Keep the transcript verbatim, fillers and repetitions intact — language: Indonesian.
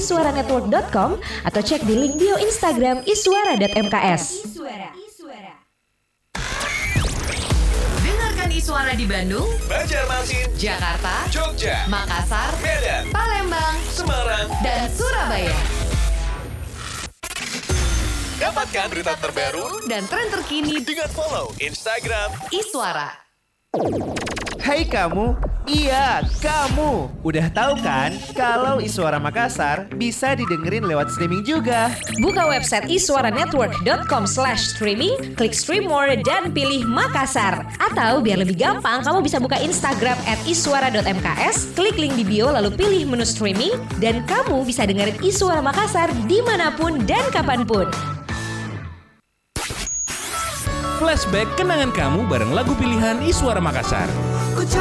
iswaranetwork dot com atau cek di link bio Instagram iswara dot m k s. Dengarkan Iswara di Bandung, Banjarmasin, Jakarta, Jogja, Makassar, Medan, Palembang, Semarang, dan Surabaya. Dapatkan berita terbaru Dan tren terkini dengan follow Instagram Iswara. Hai kamu, iya kamu. Udah tahu kan kalau Iswara Makassar bisa didengerin lewat streaming juga. Buka website iswaranetwork dot com slash streaming, klik stream more dan pilih Makassar. Atau biar lebih gampang, kamu bisa buka Instagram at iswara dot m k s, klik link di bio lalu pilih menu streaming, dan kamu bisa dengerin Iswara Makassar dimanapun dan kapanpun. Flashback kenangan kamu bareng lagu pilihan Iswara Makassar.